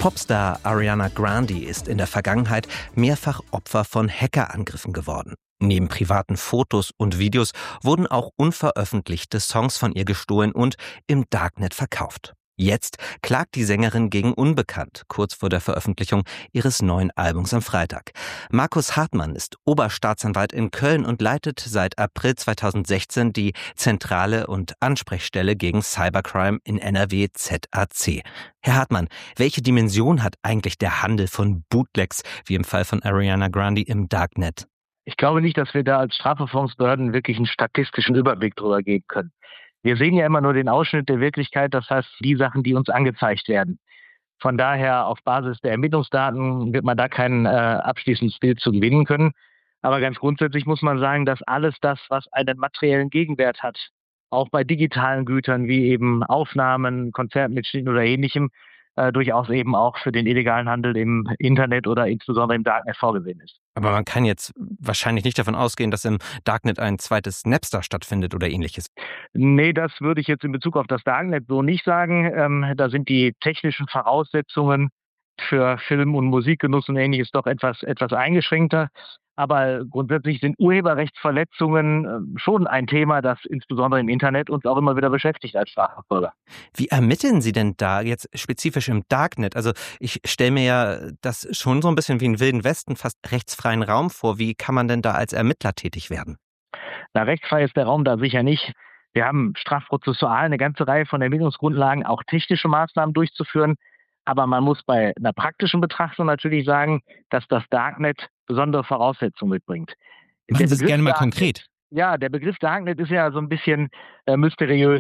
Popstar Ariana Grande ist in der Vergangenheit mehrfach Opfer von Hackerangriffen geworden. Neben privaten Fotos und Videos wurden auch unveröffentlichte Songs von ihr gestohlen und im Darknet verkauft. Jetzt klagt die Sängerin gegen Unbekannt, kurz vor der Veröffentlichung ihres neuen Albums am Freitag. Markus Hartmann ist Oberstaatsanwalt in Köln und leitet seit April 2016 die Zentrale und Ansprechstelle gegen Cybercrime in NRW ZAC. Herr Hartmann, welche Dimension hat eigentlich der Handel von Bootlegs, wie im Fall von Ariana Grande, im Darknet? Ich glaube nicht, dass wir da als Strafverfolgungsbehörden wirklich einen statistischen Überblick drüber geben können. Wir sehen ja immer nur den Ausschnitt der Wirklichkeit, das heißt die Sachen, die uns angezeigt werden. Von daher, auf Basis der Ermittlungsdaten wird man da kein abschließendes Bild zu gewinnen können. Aber ganz grundsätzlich muss man sagen, dass alles das, was einen materiellen Gegenwert hat, auch bei digitalen Gütern wie eben Aufnahmen, Konzertmitschnitten oder Ähnlichem, durchaus eben auch für den illegalen Handel im Internet oder insbesondere im Darknet vorgesehen ist. Aber man kann jetzt wahrscheinlich nicht davon ausgehen, dass im Darknet ein zweites Napster stattfindet oder Ähnliches. Nee, das würde ich jetzt in Bezug auf das Darknet so nicht sagen. Da sind die technischen Voraussetzungen für Film- und Musikgenuss und Ähnliches doch etwas eingeschränkter. Aber grundsätzlich sind Urheberrechtsverletzungen schon ein Thema, das insbesondere im Internet uns auch immer wieder beschäftigt als Strafverfolger. Wie ermitteln Sie denn da jetzt spezifisch im Darknet? Also ich stelle mir ja das schon so ein bisschen wie einen Wilden Westen, fast rechtsfreien Raum vor. Wie kann man denn da als Ermittler tätig werden? Na, rechtsfrei ist der Raum da sicher nicht. Wir haben strafprozessual eine ganze Reihe von Ermittlungsgrundlagen, auch technische Maßnahmen durchzuführen. Aber man muss bei einer praktischen Betrachtung natürlich sagen, dass das Darknet besondere Voraussetzungen mitbringt. Machen Sie es gerne mal konkret. Ja, der Begriff Darknet ist ja so ein bisschen mysteriös.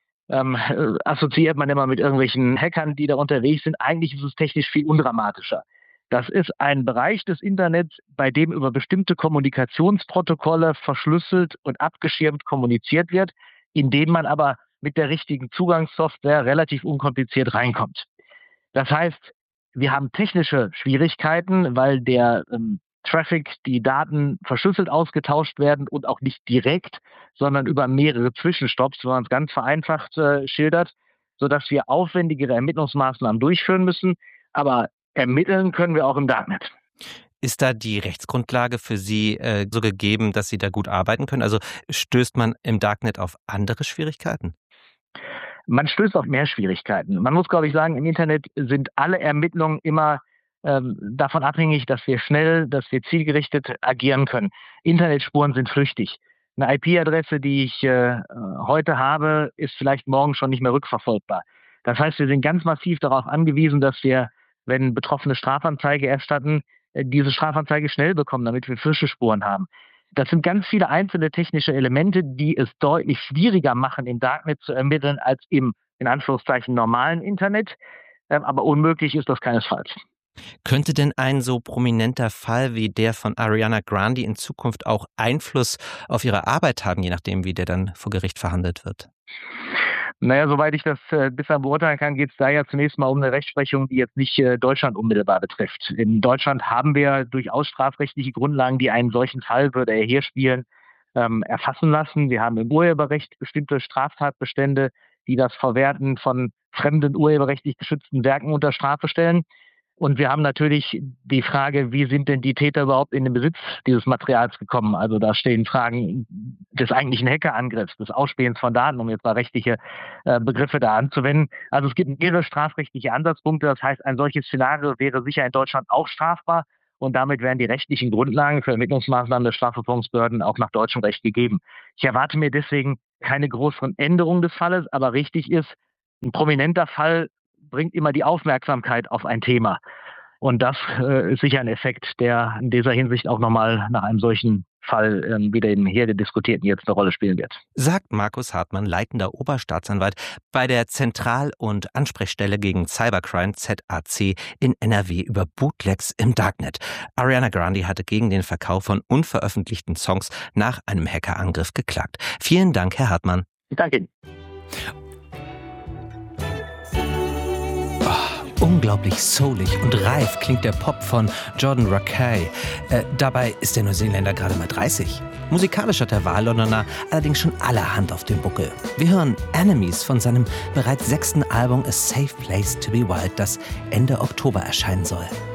Assoziiert man immer mit irgendwelchen Hackern, die da unterwegs sind. Eigentlich ist es technisch viel undramatischer. Das ist ein Bereich des Internets, bei dem über bestimmte Kommunikationsprotokolle verschlüsselt und abgeschirmt kommuniziert wird, in den man aber mit der richtigen Zugangssoftware relativ unkompliziert reinkommt. Das heißt, wir haben technische Schwierigkeiten, weil der Traffic, die Daten verschlüsselt ausgetauscht werden und auch nicht direkt, sondern über mehrere Zwischenstopps, wenn man es ganz vereinfacht schildert, sodass wir aufwendigere Ermittlungsmaßnahmen durchführen müssen. Aber ermitteln können wir auch im Darknet. Ist da die Rechtsgrundlage für Sie so gegeben, dass Sie da gut arbeiten können? Also stößt man im Darknet auf andere Schwierigkeiten? Man stößt auf mehr Schwierigkeiten. Man muss, glaube ich, sagen, im Internet sind alle Ermittlungen immer davon abhängig, dass wir schnell, dass wir zielgerichtet agieren können. Internetspuren sind flüchtig. Eine IP-Adresse, die ich heute habe, ist vielleicht morgen schon nicht mehr rückverfolgbar. Das heißt, wir sind ganz massiv darauf angewiesen, dass wir, wenn Betroffene Strafanzeige erstatten, diese Strafanzeige schnell bekommen, damit wir frische Spuren haben. Das sind ganz viele einzelne technische Elemente, die es deutlich schwieriger machen, im Darknet zu ermitteln, als im, in Anführungszeichen, normalen Internet. Aber unmöglich ist das keinesfalls. Könnte denn ein so prominenter Fall wie der von Ariana Grande in Zukunft auch Einfluss auf Ihre Arbeit haben, je nachdem, wie der dann vor Gericht verhandelt wird? Naja, soweit ich das bisher beurteilen kann, geht es da ja zunächst mal um eine Rechtsprechung, die jetzt nicht Deutschland unmittelbar betrifft. In Deutschland haben wir durchaus strafrechtliche Grundlagen, die einen solchen Fall, würde er hier spielen, erfassen lassen. Wir haben im Urheberrecht bestimmte Straftatbestände, die das Verwerten von fremden urheberrechtlich geschützten Werken unter Strafe stellen. Und wir haben natürlich die Frage, wie sind denn die Täter überhaupt in den Besitz dieses Materials gekommen? Also da stehen Fragen des eigentlichen Hackerangriffs, des Ausspähens von Daten, um jetzt mal rechtliche Begriffe da anzuwenden. Also es gibt mehrere strafrechtliche Ansatzpunkte. Das heißt, ein solches Szenario wäre sicher in Deutschland auch strafbar. Und damit wären die rechtlichen Grundlagen für Ermittlungsmaßnahmen der Strafverfolgungsbehörden auch nach deutschem Recht gegeben. Ich erwarte mir deswegen keine größeren Änderungen des Falles, aber richtig ist, ein prominenter Fall bringt immer die Aufmerksamkeit auf ein Thema. Und das ist sicher ein Effekt, der in dieser Hinsicht auch nochmal nach einem solchen Fall wie dem hier diskutierten jetzt eine Rolle spielen wird. Sagt Markus Hartmann, leitender Oberstaatsanwalt bei der Zentral- und Ansprechstelle gegen Cybercrime ZAC in NRW über Bootlegs im Darknet. Ariana Grande hatte gegen den Verkauf von unveröffentlichten Songs nach einem Hackerangriff geklagt. Vielen Dank, Herr Hartmann. Ich danke Ihnen. Unglaublich soulig und reif klingt der Pop von Jordan Rakei. Dabei ist der Neuseeländer gerade mal 30. Musikalisch hat der Wahllondoner allerdings schon allerhand auf dem Buckel. Wir hören Enemies von seinem bereits 6. Album A Safe Place to be Wild, das Ende Oktober erscheinen soll.